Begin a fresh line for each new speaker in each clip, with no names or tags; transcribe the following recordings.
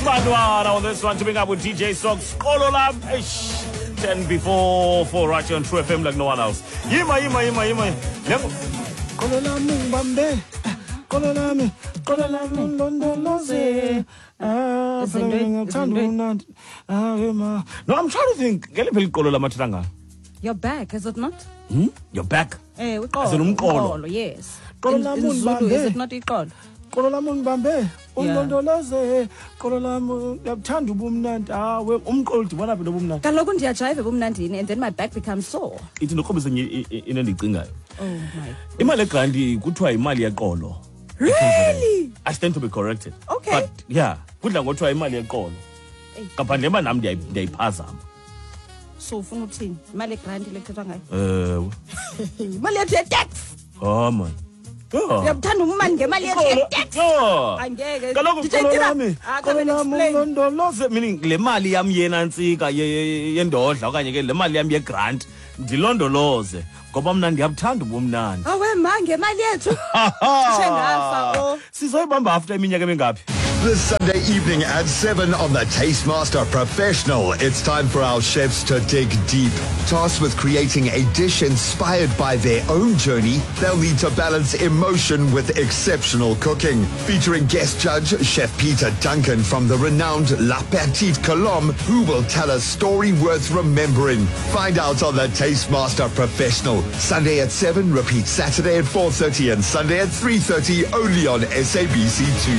Bandwana on this one, teaming up with DJ Socks. Kololam, 10 before 4 right here on True FM like no one else. Yima.
Kololam Bambe. Kololam Londoloze. No, I'm trying to think.
You're back, is it not?
You're back.
Hey, we call. Yes.
Kololam
In Zulu, is it not called?
Kololam Bambe. Londoloze. Kololam Yabuthanda ubumnandi. We umqoldi wona phela ubumnandi.
Kaloku ndiyajive ebumnandini and then my back becomes sore.
Ithi nokhombisa inendicingayo.
Oh my.
Imali egrandi kuthiwa imali yeqolo.
Really?
I stand to be corrected.
Okay.
But yeah, kudla ngothiwa imali yeqolo. Ngaphandle ema nami ndiyayiphazama.
So ufuna uthini? Imali egrandi lekuthethwa ngayo? Imali yethu ye-tax.
Oh man.
Uyabuthanda umani ngemali yethu ye-tax. Angeke.
Kaloku Londoloze, meaning le mali yami yena ntsika yendodla okanye ke le mali yami yegrant ndilondoloze ngoba mna ndiyabuthanda ubumnandi.
Awe ma ngemali yethu. Sengafa
sizoyibamba after iminyaka emingaphi.
This Sunday evening at 7 on the Tastemaster Professional, it's time for our chefs to dig deep. Tasked with creating a dish inspired by their own journey, they'll need to balance emotion with exceptional cooking. Featuring guest judge Chef Peter Duncan from the renowned La Petite Colombe, who will tell a story worth remembering. Find out on the Tastemaster Professional. Sunday at 7, repeat Saturday at 4:30 and Sunday at 3:30 only on SABC2.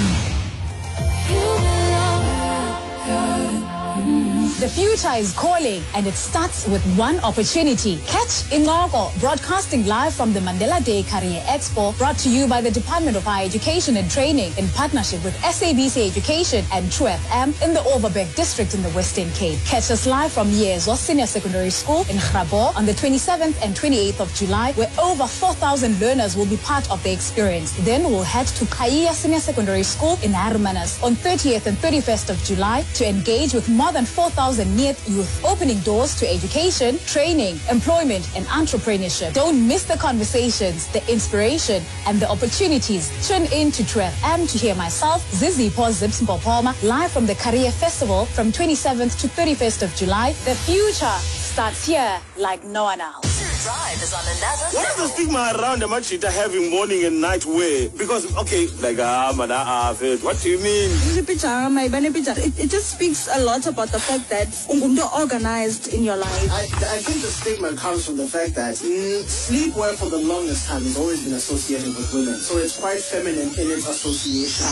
The future is calling, and it starts with one opportunity. Catch Ingogo, broadcasting live from the Mandela Day Career Expo, brought to you by the Department of Higher Education and Training in partnership with SABC Education and True FM in the Overberg district in the Western Cape. Catch us live from Yezo Senior Secondary School in Grabo on the 27th and 28th of July, where over 4,000 learners will be part of the experience. Then we'll head to Kaya Senior Secondary School in Hermanus on 30th and 31st of July to engage with more than 4,000 youth, opening doors to education, training, employment, and entrepreneurship. Don't miss the conversations, the inspiration, and the opportunities. Tune in to True FM to hear myself, Zizi Zips Mpopoma, live from the Career Festival from 27th to 31st of July. The future starts here like no one else.
Drive is on another
What is the stigma around the machita having morning and night wear? Because, okay, like, what do you mean?
It just speaks a lot about the fact that you're organized in your life.
I think the stigma comes from the fact that sleepwear for the longest time has always been associated with women. So it's quite feminine in its association.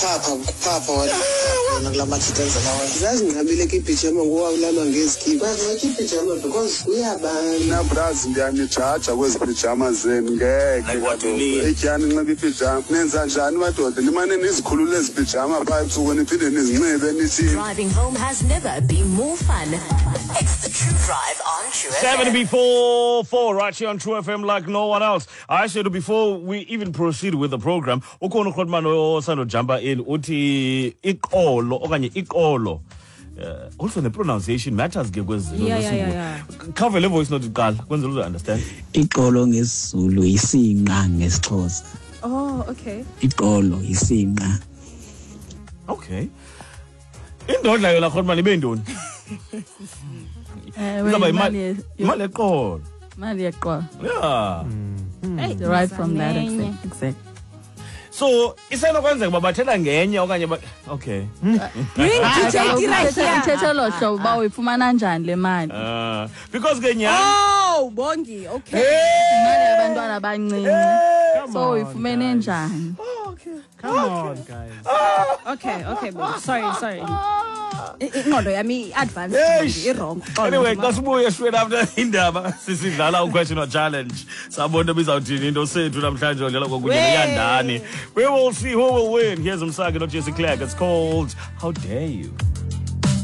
Because we are
like what you mean?
driving home has never been more fun. It's the True Drive on True FM.
7 before 4 right here on True FM like no one else. I said before we even proceed with the program, ukhona ukhotman osando jumpa in uthi iqolo okanye iqolo. Also the pronunciation matters ke kwezinto.
Yeah.
Cover le voice note iqala kwenzela uzo understand.
Iqolo ngesizulu isinqa ngesixhosa.
Oh, okay.
Iqolo isinqa.
Okay. Indodla yona khona manje bendoni. Imali eqolo.
Imali eqolo.
Yeah.
Right from that exactly.
So, isenokwenzeka babathela ngenye okanye okay.
Bring
Ithetha lo hlobo ba uyifumana njani le mali?
Because ke nyani.
Oh, Bongi, okay.
Imali yabantwana abancinci. So uyifumene njani?
Come on, guys.
Okay, sorry. Ingqondo yami advance wrong.
Anyway, kasibuye straight after indaba sisidlala question or challenge. Sabona bizawuthini into sethu namhlanje odlala kokunye yandani. We will see who will win. Here's Msaki not Jesse Clark. It's called How Dare You.